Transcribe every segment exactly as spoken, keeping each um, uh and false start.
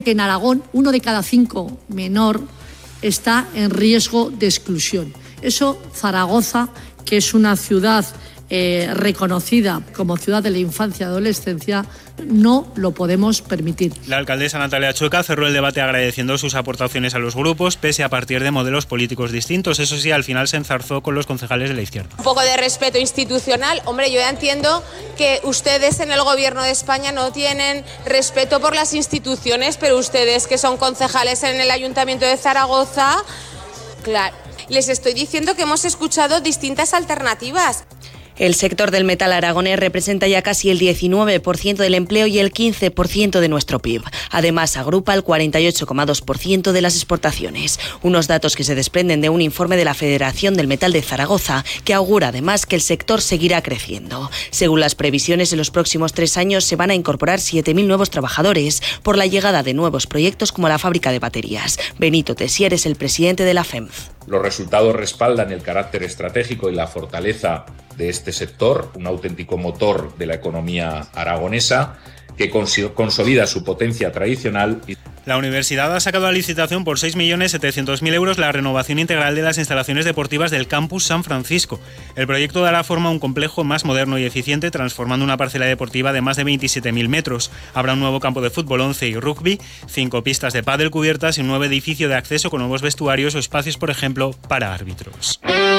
que en Aragón uno de cada cinco menor está en riesgo de exclusión. Eso Zaragoza, que es una ciudad eh, reconocida como ciudad de la infancia y adolescencia, no lo podemos permitir. La alcaldesa Natalia Chueca cerró el debate agradeciendo sus aportaciones a los grupos, pese a partir de modelos políticos distintos. Eso sí, al final se enzarzó con los concejales de la izquierda. Un poco de respeto institucional. Hombre, yo ya entiendo que ustedes en el gobierno de España no tienen respeto por las instituciones, pero ustedes que son concejales en el Ayuntamiento de Zaragoza, claro, les estoy diciendo que hemos escuchado distintas alternativas. El sector del metal aragonés representa ya casi el diecinueve por ciento del empleo y el quince por ciento de nuestro P I B. Además, agrupa el cuarenta y ocho coma dos por ciento de las exportaciones. Unos datos que se desprenden de un informe de la Federación del Metal de Zaragoza, que augura además que el sector seguirá creciendo. Según las previsiones, en los próximos tres años se van a incorporar siete mil nuevos trabajadores por la llegada de nuevos proyectos como la fábrica de baterías. Benito Tessier es el presidente de la F E M Z. Los resultados respaldan el carácter estratégico y la fortaleza de este sector, un auténtico motor de la economía aragonesa que consolida su potencia tradicional. La universidad ha sacado a licitación por seis millones setecientos mil euros la renovación integral de las instalaciones deportivas del campus San Francisco. El proyecto dará forma a un complejo más moderno y eficiente, transformando una parcela deportiva de más de veintisiete mil metros. Habrá un nuevo campo de fútbol once y rugby, cinco pistas de pádel cubiertas y un nuevo edificio de acceso con nuevos vestuarios o espacios, por ejemplo, para árbitros.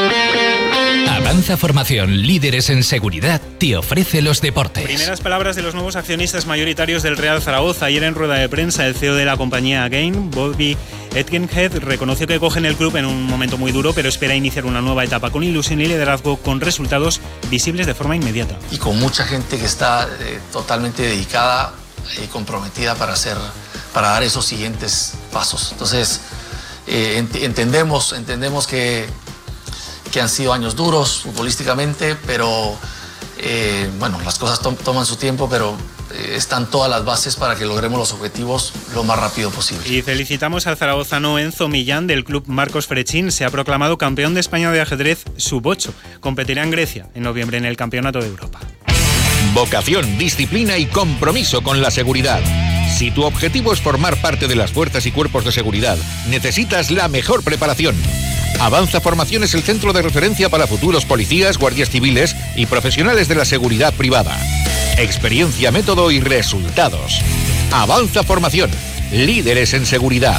Avanza Formación, líderes en seguridad, te ofrece los deportes. Primeras palabras de los nuevos accionistas mayoritarios del Real Zaragoza. Ayer en rueda de prensa, el C E O de la compañía Again, Bobby Etkenhead, reconoció que cogen el club en un momento muy duro, pero espera iniciar una nueva etapa con ilusión y liderazgo, con resultados visibles de forma inmediata. Y con mucha gente que está eh, totalmente dedicada y comprometida para hacer, para dar esos siguientes pasos. Entonces, eh, ent- entendemos, entendemos que que han sido años duros futbolísticamente, pero eh, bueno, las cosas to- toman su tiempo, pero eh, están todas las bases para que logremos los objetivos lo más rápido posible. Y felicitamos al zaragozano Enzo Millán del club Marcos Frechín. Se ha proclamado campeón de España de ajedrez sub ocho. Competirá en Grecia en noviembre en el Campeonato de Europa. Vocación, disciplina y compromiso con la seguridad. Si tu objetivo es formar parte de las fuerzas y cuerpos de seguridad, necesitas la mejor preparación. Avanza Formación es el centro de referencia para futuros policías, guardias civiles y profesionales de la seguridad privada. Experiencia, método y resultados. Avanza Formación, líderes en seguridad.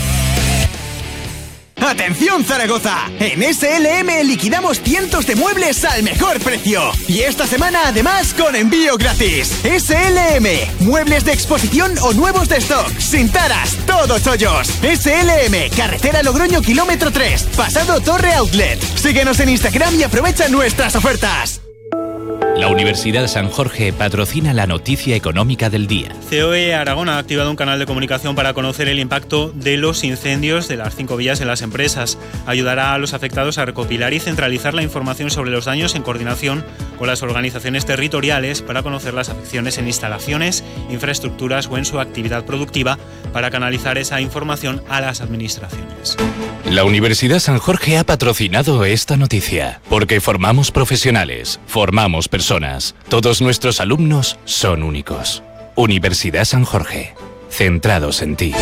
¡Atención Zaragoza! En S L M liquidamos cientos de muebles al mejor precio. Y esta semana además con envío gratis. S L M, muebles de exposición o nuevos de stock. Sin taras, todos hoyos. S L M, carretera Logroño kilómetro tres, pasado Torre Outlet. Síguenos en Instagram y aprovecha nuestras ofertas. La Universidad San Jorge patrocina la noticia económica del día. C E O E Aragón ha activado un canal de comunicación para conocer el impacto de los incendios de las cinco vías en las empresas. Ayudará a los afectados a recopilar y centralizar la información sobre los daños en coordinación con las organizaciones territoriales para conocer las afecciones en instalaciones, infraestructuras o en su actividad productiva, para canalizar esa información a las administraciones. La Universidad San Jorge ha patrocinado esta noticia porque formamos profesionales, formamos personas. Todos nuestros alumnos son únicos. Universidad San Jorge, centrados en ti.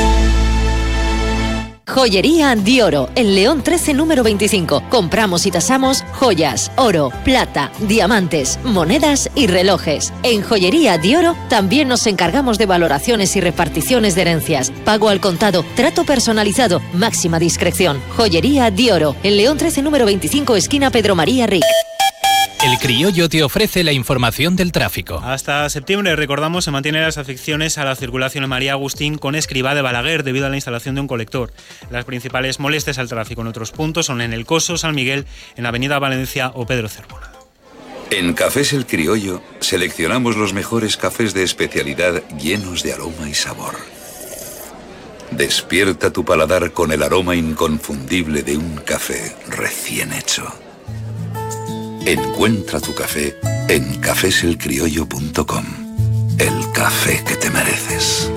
Joyería Dioro, en León trece número veinticinco. Compramos y tasamos joyas, oro, plata, diamantes, monedas y relojes. En Joyería Dioro también nos encargamos de valoraciones y reparticiones de herencias. Pago al contado, trato personalizado, máxima discreción. Joyería Dioro, en León trece número veinticinco, esquina Pedro María Ric. El Criollo te ofrece la información del tráfico. Hasta septiembre, recordamos, se mantienen las afecciones a la circulación en María Agustín con Escribá de Balaguer debido a la instalación de un colector. Las principales molestias al tráfico en otros puntos son en El Coso, San Miguel, en Avenida Valencia o Pedro Cervona. En Cafés El Criollo seleccionamos los mejores cafés de especialidad llenos de aroma y sabor. Despierta tu paladar con el aroma inconfundible de un café recién hecho. Encuentra tu café en cafés el criollo punto com. El café que te mereces.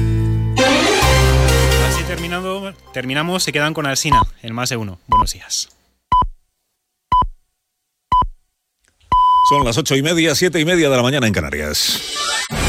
Así terminando, terminamos, se quedan con Alsina, el más de uno. Buenos días. Son las ocho y media, siete y media de la mañana en Canarias.